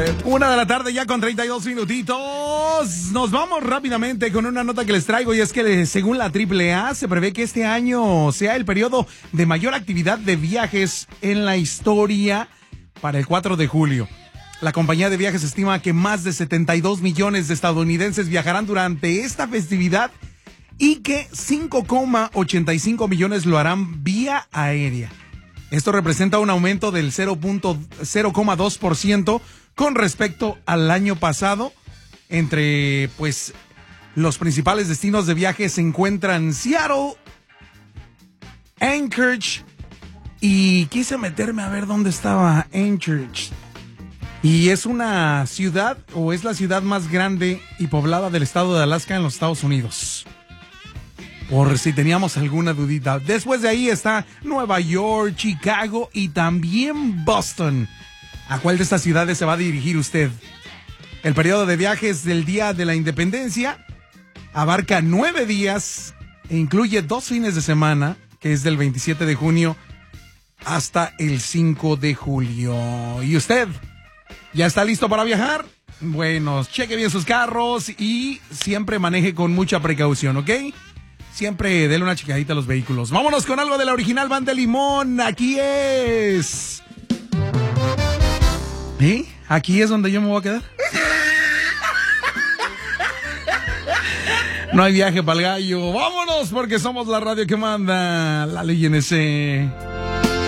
1:00 ya con 32 minutitos. Nos vamos rápidamente con una nota que les traigo y es que según la AAA se prevé que este año sea el periodo de mayor actividad de viajes en la historia para el 4 de julio. La compañía de viajes estima que más de 72 millones de estadounidenses viajarán durante esta festividad y que 5,85 millones lo harán vía aérea. Esto representa un aumento del 0,2% con respecto al año pasado. Entre los principales destinos de viaje se encuentran Seattle, Anchorage, y quise meterme a ver dónde estaba Anchorage. Y es una ciudad, o es la ciudad más grande y poblada del estado de Alaska en los Estados Unidos. Por si teníamos alguna dudita. Después de ahí está Nueva York, Chicago y también Boston. ¿A cuál de estas ciudades se va a dirigir usted? El periodo de viajes del Día de la Independencia abarca 9 días e incluye 2 fines de semana, que es del 27 de junio hasta el 5 de julio. ¿Y usted? ¿Ya está listo para viajar? Bueno, cheque bien sus carros y siempre maneje con mucha precaución, ¿ok? Siempre dele una checadita a los vehículos. Vámonos con algo de la original Banda Limón. Aquí es... ¿Aquí es donde yo me voy a quedar? No hay viaje para el gallo. Vámonos porque somos la radio que manda. La ley NC.